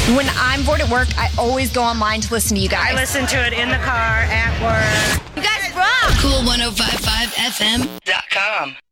When I'm bored at work, I always go online to listen to you guys. I listen to it in the car, at work. You guys rock! Cool1055FM.com.